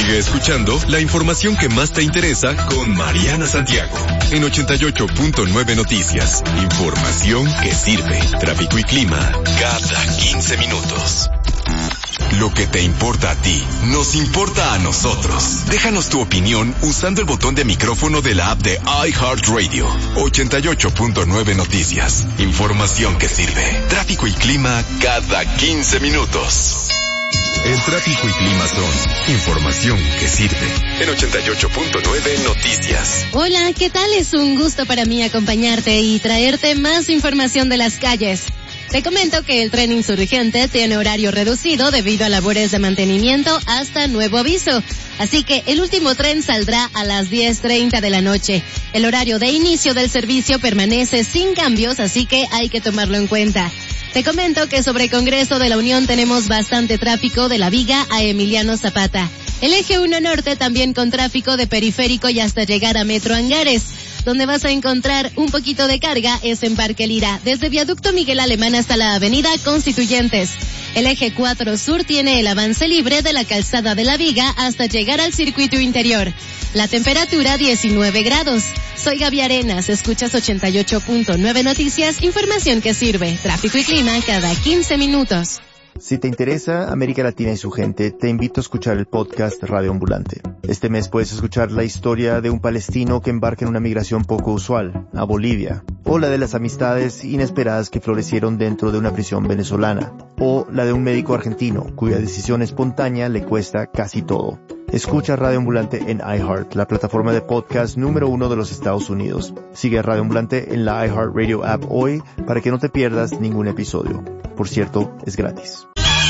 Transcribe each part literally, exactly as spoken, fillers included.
Sigue escuchando la información que más te interesa con Mariana Santiago en ochenta y ocho punto nueve Noticias. Información que sirve. Tráfico y clima cada quince minutos. Lo que te importa a ti, nos importa a nosotros. Déjanos tu opinión usando el botón de micrófono de la app de iHeartRadio. ochenta y ocho punto nueve Noticias. Información que sirve. Tráfico y clima cada quince minutos. El tráfico y clima son información que sirve. En ochenta y ocho punto nueve Noticias. Hola, ¿qué tal? Es un gusto para mí acompañarte y traerte más información de las calles. Te comento que el tren Insurgente tiene horario reducido debido a labores de mantenimiento hasta nuevo aviso. Así que el último tren saldrá a las diez treinta de la noche. El horario de inicio del servicio permanece sin cambios, así que hay que tomarlo en cuenta. Te comento que sobre Congreso de la Unión tenemos bastante tráfico de La Viga a Emiliano Zapata. El eje uno Norte también con tráfico de Periférico y hasta llegar a Metro Angares. Donde vas a encontrar un poquito de carga es en Parque Lira, desde Viaducto Miguel Alemán hasta la Avenida Constituyentes. El eje cuatro Sur tiene el avance libre de la calzada de La Viga hasta llegar al circuito interior. La temperatura diecinueve grados. Soy Gaby Arenas, escuchas ochenta y ocho punto nueve Noticias, información que sirve. Tráfico y clima cada quince minutos. Si te interesa América Latina y su gente, te invito a escuchar el podcast Radio Ambulante. Este mes puedes escuchar la historia de un palestino que embarca en una migración poco usual, a Bolivia, o la de las amistades inesperadas que florecieron dentro de una prisión venezolana, o la de un médico argentino cuya decisión espontánea le cuesta casi todo. Escucha Radio Ambulante en iHeart, la plataforma de podcast número uno de los Estados Unidos. Sigue a Radio Ambulante en la iHeartRadio app hoy para que no te pierdas ningún episodio. Por cierto, es gratis.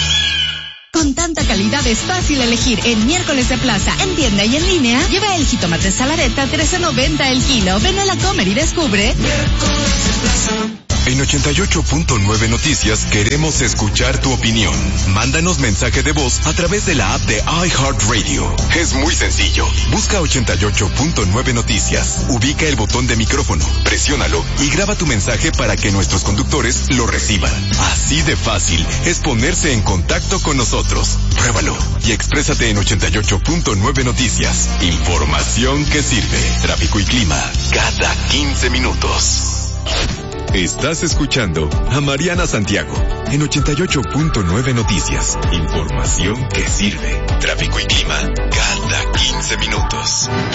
Con tanta calidad es fácil elegir en Miércoles de Plaza, en tienda y en línea. Lleva el jitomate salareta trece noventa el kilo. Ven a la Comer y descubre. Miércoles de Plaza. En ochenta y ocho punto nueve Noticias queremos escuchar tu opinión. Mándanos mensaje de voz a través de la app de iHeartRadio. Es muy sencillo. Busca ochenta y ocho punto nueve Noticias. Ubica el botón de micrófono, presiónalo y graba tu mensaje para que nuestros conductores lo reciban. Así de fácil es ponerse en contacto con nosotros. Pruébalo y exprésate en ochenta y ocho punto nueve Noticias. Información que sirve. Tráfico y clima cada quince minutos. Estás escuchando a Mariana Santiago en ochenta y ocho punto nueve Noticias. Información que sirve. Tráfico y clima cada quince minutos.